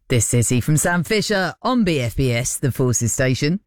This City from Sam Fisher on BFBS, the Forces Station.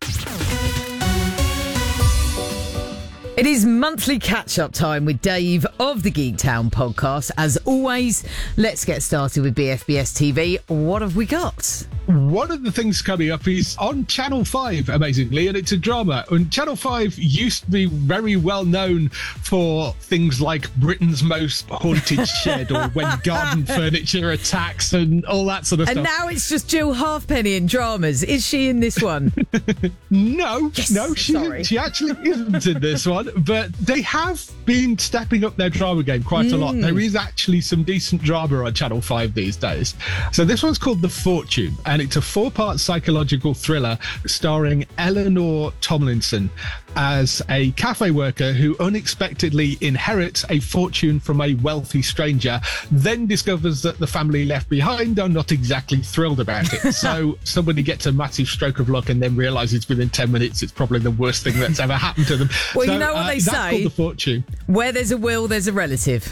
It is monthly catch-up time with Dave of the Geektown podcast. As always, let's get started with BFBS TV. What have we got? One of the things coming up is on Channel 5, amazingly, and it's a drama. And Channel 5 used to be very well known for things like Britain's Most Haunted Shed or When Garden Furniture Attacks and all that sort of stuff. And now it's just Jill Halfpenny in dramas. Is she in this one? No, yes, no, she actually isn't in this one. But they have been stepping up their drama game quite a lot. There is actually some decent drama on Channel 5 these days. So this one's called The Fortune, and it's a 4-part psychological thriller starring Eleanor Tomlinson as a cafe worker who unexpectedly inherits a fortune from a wealthy stranger, then discovers that the family left behind are not exactly thrilled about it. So somebody gets a massive stroke of luck and then realises within 10 minutes it's probably the worst thing that's ever happened to them. Well, so, you know what they say? That's called The Fortune. Where there's a will, there's a relative.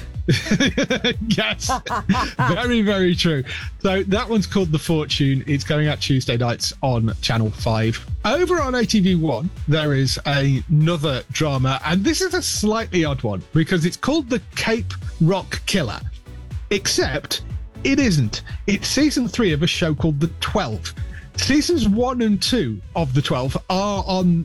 Yes, very, very true. So that one's called The Fortune. It's going out Tuesday nights on Channel 5. Over on ATV1, there is another drama, and this is a slightly odd one because it's called The Cape Rock Killer, except it isn't. It's season 3 of a show called The 12. Seasons 1 and 2 of The 12 are on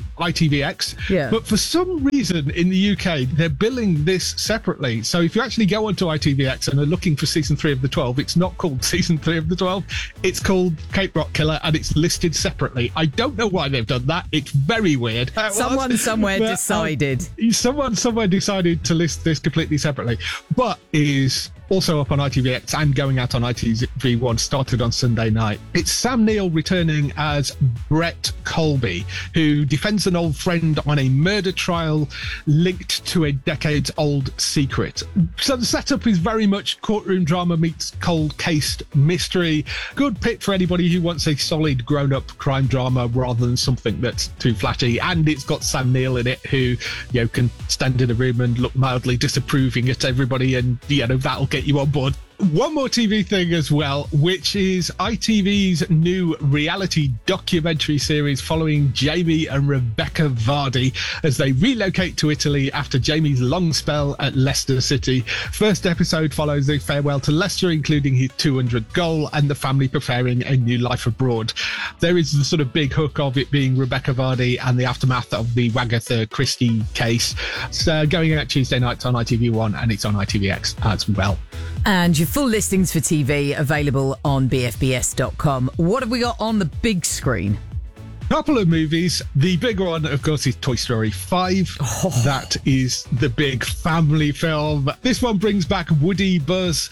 ITVX, but for some reason in the UK, they're billing this separately. So if you actually go onto ITVX and are looking for season 3 of The 12, it's not called season 3 of The 12. It's called Cape Rock Killer, and it's listed separately. I don't know why they've done that. It's very weird. Someone somewhere decided. Someone somewhere decided to list this completely separately, but is also up on ITVX and going out on ITV1, started on Sunday night. It's Sam Neill returning as Brett Colby, who defends an old friend on a murder trial linked to a decades-old secret. So the setup is very much courtroom drama meets cold case mystery. Good pick for anybody who wants a solid grown-up crime drama rather than something that's too flashy. And it's got Sam Neill in it, who can stand in a room and look mildly disapproving at everybody, and that'll get you on board. One more TV thing as well, which is ITV's new reality documentary series following Jamie and Rebecca Vardy as they relocate to Italy after Jamie's long spell at Leicester City. First episode follows a farewell to Leicester, including his 200th goal and the family preparing a new life abroad. There is the sort of big hook of it being Rebecca Vardy and the aftermath of the Wagatha Christie case. So going out Tuesday nights on ITV1, and it's on ITVX as well. And your full listings for TV available on BFBS.com. What have we got on the big screen? Couple of movies. The big one, of course, is Toy Story 5. That is the big family film. This one brings back Woody, Buzz,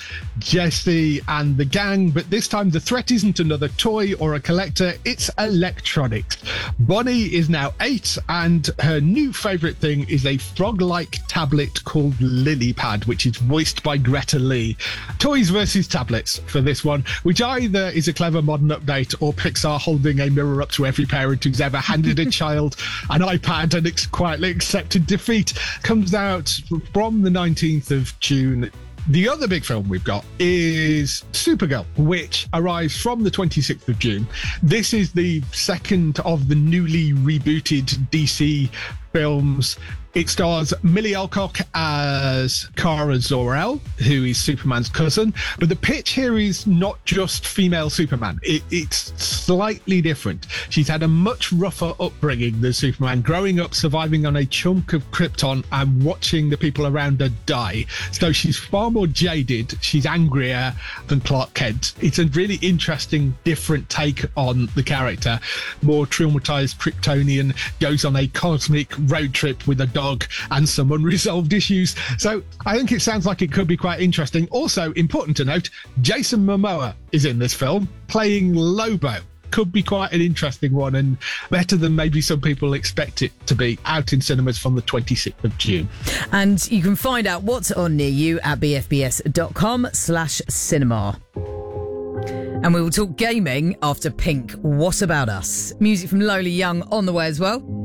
Jessie and the gang, but this time the threat isn't another toy or a collector, it's electronics. Bonnie is now 8 and her new favourite thing is a frog-like tablet called Lilypad, which is voiced by Greta Lee. Toys versus tablets for this one, which either is a clever modern update or Pixar holding a mirror up to every parent who's ever handed a child an iPad and quietly accepted defeat. Comes out from the 19th of June. The other big film we've got is Supergirl, which arrives from the 26th of June. This is the second of the newly rebooted DC films. It stars Millie Alcock as Kara Zor-El, who is Superman's cousin. But the pitch here is not just female Superman. It's slightly different. She's had a much rougher upbringing than Superman, growing up surviving on a chunk of Krypton and watching the people around her die. So she's far more jaded. She's angrier than Clark Kent. It's a really interesting, different take on the character. More traumatized Kryptonian, goes on a cosmic road trip with a dog and some unresolved issues. So I think it sounds like it could be quite interesting. Also, important to note, Jason Momoa is in this film playing Lobo. Could be quite an interesting one and better than maybe some people expect it to be. Out in cinemas from the 26th of June. And you can find out what's on near you at bfbs.com/cinema. And we will talk gaming after Pink, What About Us? Music from Lola Young on the way as well.